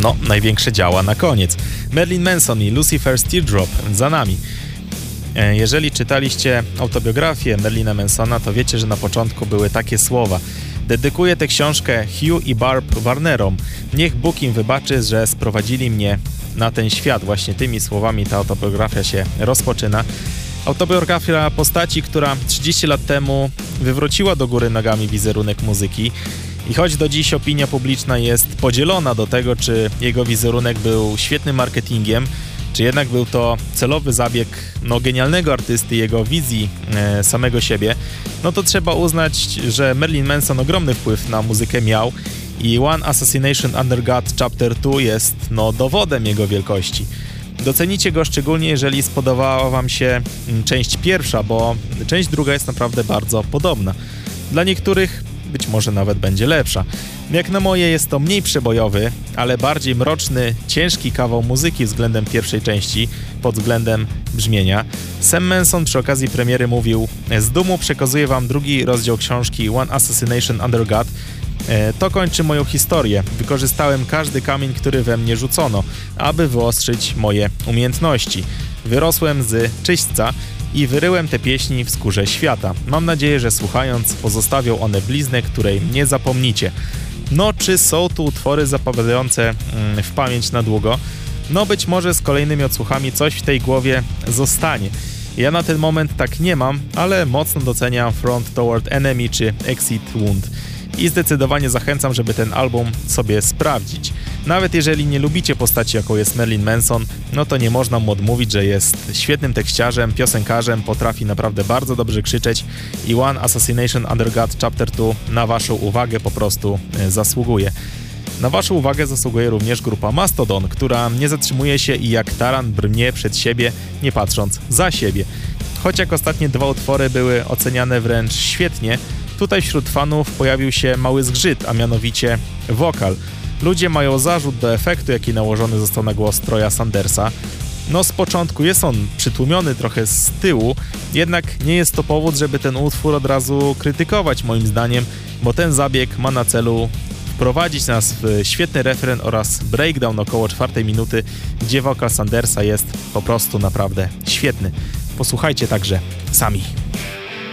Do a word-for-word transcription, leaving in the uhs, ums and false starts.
no, największe działa na koniec. Marilyn Manson i Lucifer's Teardrop za nami. Jeżeli czytaliście autobiografię Marilyna Mansona, to wiecie, że na początku były takie słowa: dedykuję tę książkę Hugh i Barb Warnerom. Niech Bóg im wybaczy, że sprowadzili mnie na ten świat. Właśnie tymi słowami ta autobiografia się rozpoczyna. Autobiografia postaci, która trzydzieści lat temu wywróciła do góry nogami wizerunek muzyki. I choć do dziś opinia publiczna jest podzielona do tego, czy jego wizerunek był świetnym marketingiem, czy jednak był to celowy zabieg no, genialnego artysty, jego wizji e, samego siebie, no to trzeba uznać, że Marilyn Manson ogromny wpływ na muzykę miał i One Assassination Under God Chapter two jest no, dowodem jego wielkości. Docenicie go szczególnie, jeżeli spodobała wam się część pierwsza, bo część druga jest naprawdę bardzo podobna. Dla niektórych być może nawet będzie lepsza. Jak na moje jest to mniej przebojowy, ale bardziej mroczny, ciężki kawał muzyki względem pierwszej części, pod względem brzmienia. Sam Manson przy okazji premiery mówił: z dumą przekazuję wam drugi rozdział książki One Assassination Under God. To kończy moją historię. Wykorzystałem każdy kamień, który we mnie rzucono, aby wyostrzyć moje umiejętności. Wyrosłem z czyśćca i wyryłem te pieśni w skórze świata. Mam nadzieję, że słuchając pozostawią one bliznę, której nie zapomnicie. No, czy są tu utwory zapadające mm, w pamięć na długo? No, być może z kolejnymi odsłuchami coś w tej głowie zostanie. Ja na ten moment tak nie mam, ale mocno doceniam Front Toward Enemy czy Exit Wound. I zdecydowanie zachęcam, żeby ten album sobie sprawdzić. Nawet jeżeli nie lubicie postaci, jaką jest Marilyn Manson, no to nie można mu odmówić, że jest świetnym tekściarzem, piosenkarzem, potrafi naprawdę bardzo dobrze krzyczeć i One Assassination Under God Chapter two na waszą uwagę po prostu zasługuje. Na waszą uwagę zasługuje również grupa Mastodon, która nie zatrzymuje się i jak taran brnie przed siebie, nie patrząc za siebie. Choć jak ostatnie dwa utwory były oceniane wręcz świetnie, tutaj wśród fanów pojawił się mały zgrzyt, a mianowicie wokal. Ludzie mają zarzut do efektu, jaki nałożony został na głos Troya Sandersa. No z początku jest on przytłumiony trochę z tyłu, jednak nie jest to powód, żeby ten utwór od razu krytykować moim zdaniem, bo ten zabieg ma na celu wprowadzić nas w świetny refren oraz breakdown około czwartej minuty, gdzie wokal Sandersa jest po prostu naprawdę świetny. Posłuchajcie także sami.